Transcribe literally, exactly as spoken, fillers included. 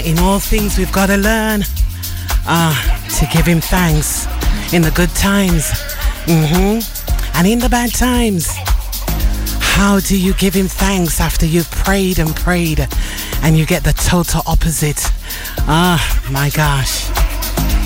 Uh, in all things we've got to learn uh, to give him thanks in the good times, mm-hmm. and in the bad times. How do you give him thanks after you've prayed and prayed and you get the total opposite? Ah, my gosh.